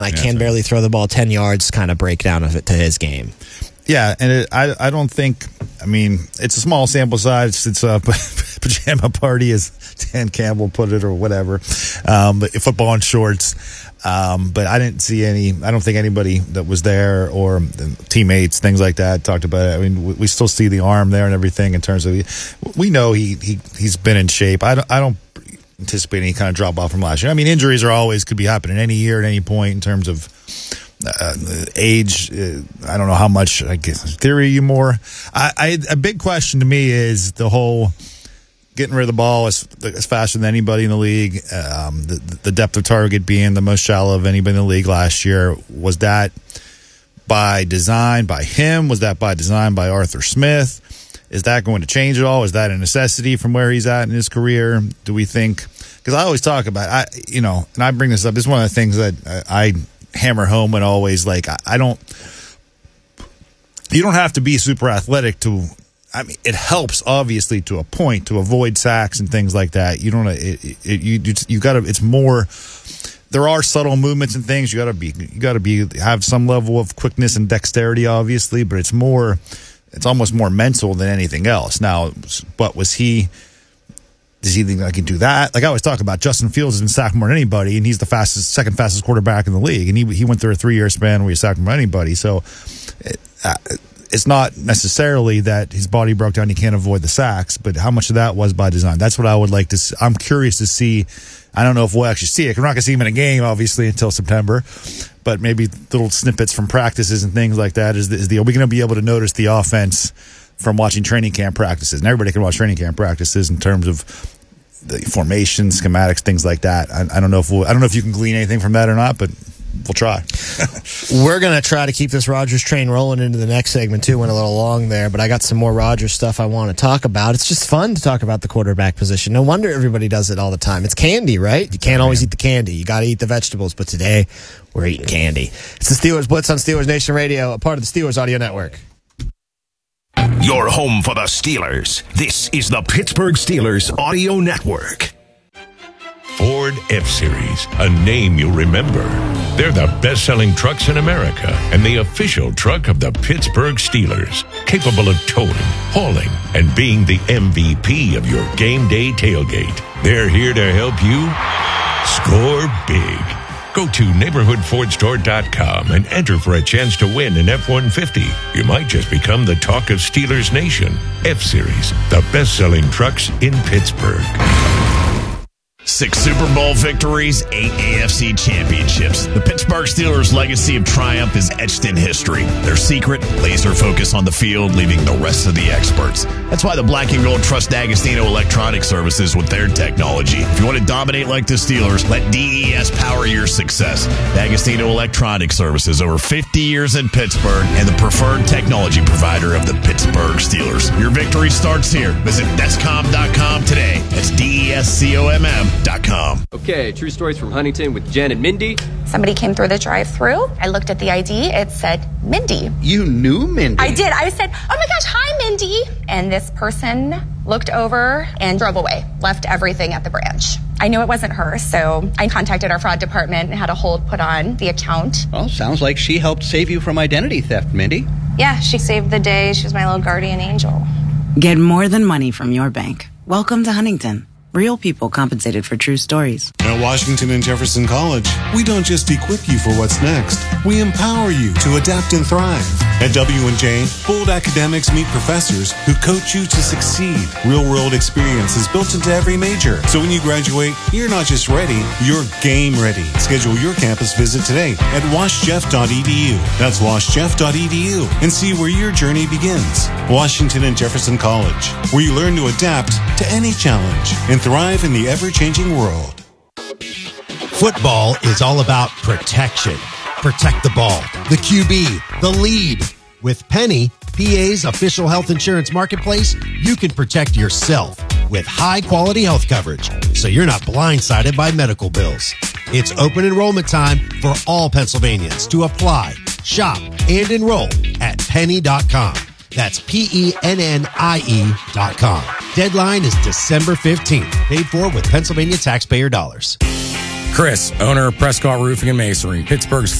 I can barely throw the ball 10 yards kind of breakdown of it to his game. Yeah, and I don't think, I mean, it's a small sample size. It's a pajama party, as Dan Campbell put it, or whatever. But football and shorts. But I didn't see I don't think anybody that was there or teammates, things like that, talked about it. I mean, we still see the arm there and everything in terms of, we know he's been in shape. I don't anticipate any kind of drop off from last year. I mean, injuries could be happening any year at any point in terms of age. I don't know how much, I guess, theory you more. A big question to me is the whole getting rid of the ball as faster than anybody in the league. The depth of target being the most shallow of anybody in the league last year. Was that by design by him? Was that by design by Arthur Smith? Is that going to change at all? Is that a necessity from where he's at in his career? Do we think? Because I always talk about, and I bring this up. It's one of the things that I hammer home and always like. You don't have to be super athletic to. I mean, it helps obviously to a point to avoid sacks and things like that. You don't. You got to. It's more. There are subtle movements and things. You got to have some level of quickness and dexterity, obviously, but it's more. It's almost more mental than anything else. Now, but does he think I can do that? Like I always talk about, Justin Fields has been sacked more than anybody, and he's the second fastest quarterback in the league. And he went through a 3-year span where he sacked more than anybody. So it's not necessarily that his body broke down, he can't avoid the sacks, but how much of that was by design? That's what I would like to see. I'm curious to see. I don't know if we'll actually see it. We're not going to see him in a game, obviously, until September. But maybe little snippets from practices and things like that. Are we going to be able to notice the offense from watching training camp practices? And everybody can watch training camp practices in terms of the formation, schematics, things like that. I don't know if you can glean anything from that or not, but we'll try. We're going to try to keep this Rodgers train rolling into the next segment, too. Went a little long there, but I got some more Rodgers stuff I want to talk about. It's just fun to talk about the quarterback position. No wonder everybody does it all the time. It's candy, right? You can't always eat the candy. You got to eat the vegetables, but today we're eating candy. It's the Steelers Blitz on Steelers Nation Radio, a part of the Steelers Audio Network. Your home for the Steelers. This is the Pittsburgh Steelers Audio Network. Ford F-Series, a name you'll remember. They're the best-selling trucks in America and the official truck of the Pittsburgh Steelers, capable of towing, hauling, and being the MVP of your game day tailgate. They're here to help you score big. Go to neighborhoodfordstore.com and enter for a chance to win an F-150. You might just become the talk of Steelers Nation. F-Series, the best-selling trucks in Pittsburgh. 6 Super Bowl victories, 8 AFC championships. The Pittsburgh Steelers' legacy of triumph is etched in history. Their secret, laser focus on the field, leaving the rest of the experts. That's why the Black and Gold trust D'Agostino Electronic Services with their technology. If you want to dominate like the Steelers, let DES power your success. D'Agostino Electronic Services, over 50 years in Pittsburgh, and the preferred technology provider of the Pittsburgh Steelers. Your victory starts here. Visit Descom.com today. That's DESCOMM.com. Okay, true stories from Huntington with Jen and Mindy. Somebody came through the drive-thru. I looked at the ID. It said Mindy. You knew Mindy? I did. I said, oh my gosh, hi, Mindy. And this person looked over and drove away, left everything at the branch. I knew it wasn't her, so I contacted our fraud department and had a hold put on the account. Well, sounds like she helped save you from identity theft, Mindy. Yeah, she saved the day. She was my little guardian angel. Get more than money from your bank. Welcome to Huntington. Real people compensated for true stories. At Washington and Jefferson College, we don't just equip you for what's next. We empower you to adapt and thrive. At W&J, bold academics meet professors who coach you to succeed. Real-world experience is built into every major. So when you graduate, you're not just ready, you're game ready. Schedule your campus visit today at washjeff.edu. That's washjeff.edu, and see where your journey begins. Washington and Jefferson College, where you learn to adapt to any challenge and thrive in the ever-changing world. Football is all about protection. Protect the ball, the QB, the lead. With Penny, PA's official health insurance marketplace, you can protect yourself with high-quality health coverage, so you're not blindsided by medical bills. It's open enrollment time for all Pennsylvanians to apply, shop, and enroll at penny.com. That's PENNIE.com. Deadline is December 15th. Paid for with Pennsylvania taxpayer dollars. Chris, owner of Prescott Roofing and Masonry, Pittsburgh's